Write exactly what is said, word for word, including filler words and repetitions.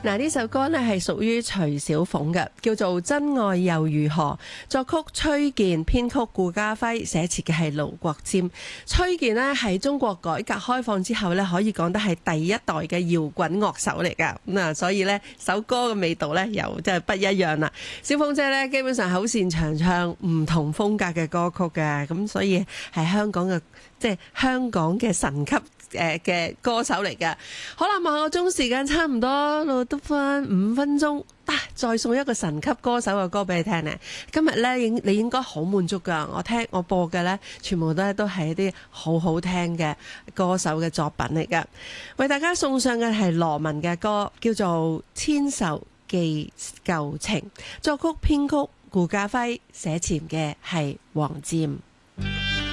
嗱，呢首歌呢係屬於徐小鳳嘅，叫做《真愛又如何》，作曲崔健，編曲顧嘉輝，寫詞嘅係盧國沾。崔健呢係中國改革開放之後呢，可以講得係第一代嘅搖滾樂手嚟噶。咁啊，所以呢首歌嘅味道呢又真係不一樣啦。小鳳姐呢基本上好擅長唱唔同風格嘅歌曲嘅，咁所以係香港嘅即係香港嘅神級誒嘅歌手嚟嘅。好啦，望個鐘時間差唔多咯，得翻五分鐘，啊，再送一個神級歌手嘅歌俾你聽咧。今日咧，應你應該好滿足噶。我聽我播嘅咧，全部都都係一啲好好聽嘅歌手嘅作品嚟噶。為大家送上嘅係羅文嘅歌，叫做《千愁記舊情》，作曲編曲顧嘉輝，寫詞嘅係黃霑。